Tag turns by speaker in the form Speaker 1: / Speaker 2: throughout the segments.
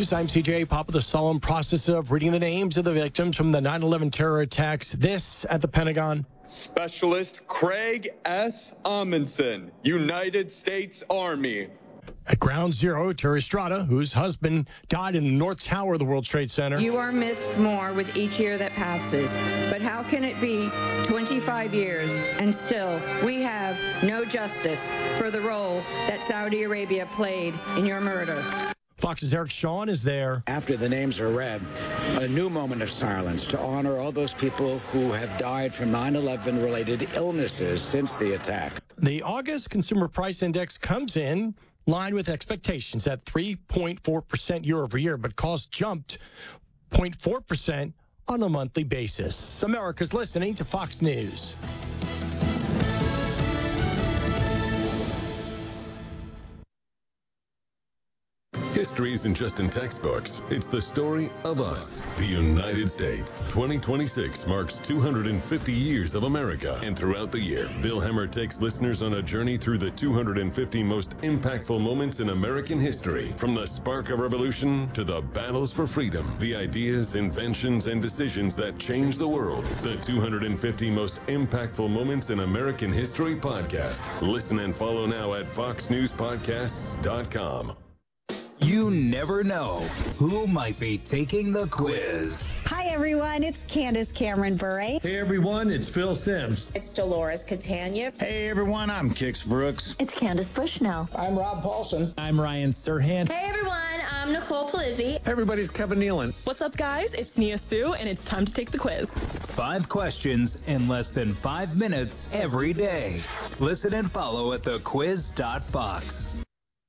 Speaker 1: News. I'm CJ Pop with the solemn process of reading the names of the victims from the 9/11 terror attacks. This at the Pentagon.
Speaker 2: Specialist Craig S. Amundsen, United States Army.
Speaker 1: At Ground Zero, Terry Estrada, whose husband died in the North Tower of the World Trade Center.
Speaker 3: You are missed more with each year that passes. But how can it be 25 years and still we have no justice for the role that Saudi Arabia played in your murder?
Speaker 1: Fox's Eric Shawn is there.
Speaker 4: After the names are read, a new moment of silence to honor all those people who have died from 9/11 related illnesses since the attack.
Speaker 1: The August Consumer Price Index comes in line with expectations at 3.4% year over year, but costs jumped 0.4% on a monthly basis. America's listening to Fox News.
Speaker 5: History isn't just in textbooks. It's the story of us, the United States. 2026 marks 250 years of America. And throughout the year, Bill Hemmer takes listeners on a journey through the 250 most impactful moments in American history. From the spark of revolution to the battles for freedom, the ideas, inventions, and decisions that changed the world. The 250 most impactful moments in American history podcast. Listen and follow now at foxnewspodcasts.com.
Speaker 6: You never know who might be taking the quiz.
Speaker 7: Hi, everyone. It's Candace Cameron Bure.
Speaker 8: Hey, everyone. It's Phil Sims.
Speaker 9: It's Dolores Catania.
Speaker 10: Hey, everyone. I'm Kix Brooks.
Speaker 11: It's Candace Bushnell.
Speaker 12: I'm Rob Paulson.
Speaker 13: I'm Ryan Serhant.
Speaker 14: Hey, everyone. I'm Nicole Palizzi.
Speaker 15: Hey, everybody's Kevin Nealon.
Speaker 16: What's up, guys? It's Nia Sue, and it's time to take the quiz.
Speaker 6: 5 questions in less than 5 minutes every day. Listen and follow at thequiz.fox.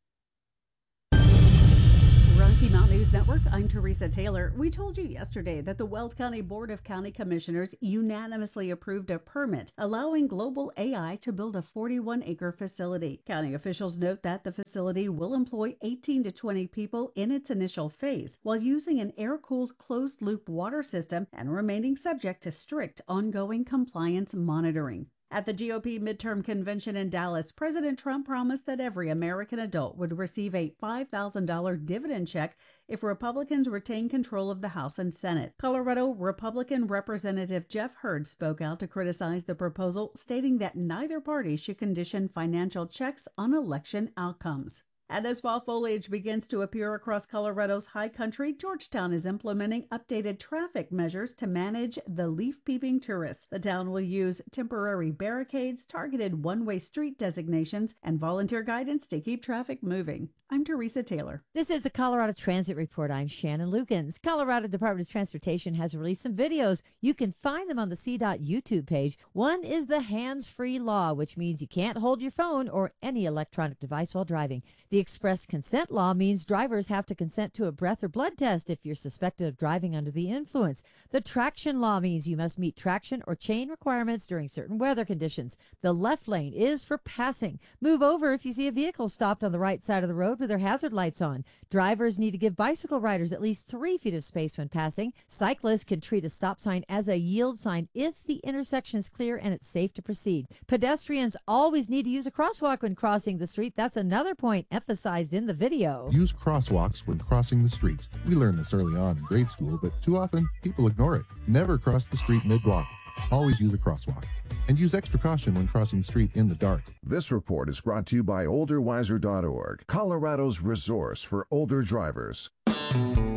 Speaker 17: Rocky Mountain News Network, I'm Teresa Taylor. We told you yesterday that the Weld County Board of County Commissioners unanimously approved a permit allowing Global AI to build a 41-acre facility. County officials note that the facility will employ 18 to 20 people in its initial phase while using an air-cooled closed-loop water system and remaining subject to strict ongoing compliance monitoring. At the GOP midterm convention in Dallas, President Trump promised that every American adult would receive a $5,000 dividend check if Republicans retain control of the House and Senate. Colorado Republican Representative Jeff Hurd spoke out to criticize the proposal, stating that neither party should condition financial checks on election outcomes. And as fall foliage begins to appear across Colorado's high country, Georgetown is implementing updated traffic measures to manage the leaf-peeping tourists. The town will use temporary barricades, targeted one-way street designations, and volunteer guidance to keep traffic moving. I'm Teresa Taylor.
Speaker 18: This is the Colorado Transit Report. I'm Shannon Lukens. Colorado Department of Transportation has released some videos. You can find them on the CDOT YouTube page. One is the hands-free law, which means you can't hold your phone or any electronic device while driving. The express consent law means drivers have to consent to a breath or blood test if you're suspected of driving under the influence. The traction law means you must meet traction or chain requirements during certain weather conditions. The left lane is for passing. Move over if you see a vehicle stopped on the right side of the road with their hazard lights on. Drivers need to give bicycle riders at least 3 feet of space when passing. Cyclists can treat a stop sign as a yield sign if the intersection is clear and it's safe to proceed. Pedestrians always need to use a crosswalk when crossing the street. That's another point emphasized in the video.
Speaker 19: Use crosswalks when crossing the street. We learned this early on in grade school, but too often people ignore it. Never cross the street mid-walk. Always use a crosswalk. And use extra caution when crossing the street in the dark.
Speaker 20: This report is brought to you by olderwiser.org, Colorado's resource for older drivers.